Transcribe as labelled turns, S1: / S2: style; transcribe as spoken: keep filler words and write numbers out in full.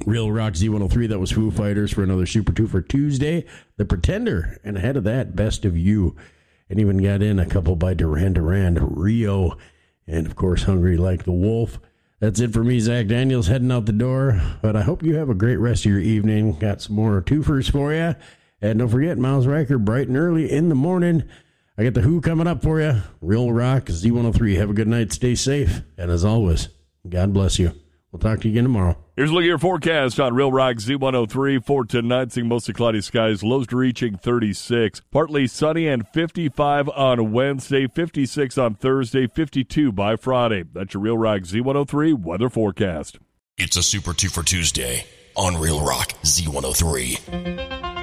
S1: Real Rock Z one oh three, that was Foo Fighters for another Super two for Tuesday. The Pretender, and ahead of that, Best of You. And even got in a couple by Duran Duran, Rio, and of course, Hungry Like the Wolf. That's it for me, Zach Daniels, heading out the door. But I hope you have a great rest of your evening. Got some more twofers for you. And don't forget, Miles Riker, bright and early in the morning. I got the Who coming up for you. Real Rock Z one oh three. Have a good night. Stay safe. And as always, God bless you. We'll talk to you again tomorrow.
S2: Here's a look at your forecast on Real Rock Z one oh three for tonight. Seeing mostly cloudy skies, lows reaching thirty-six. Partly sunny and fifty-five on Wednesday, fifty-six on Thursday, fifty-two by Friday. That's your Real Rock Z one oh three weather forecast.
S3: It's a Super two for Tuesday on Real Rock Z one oh three.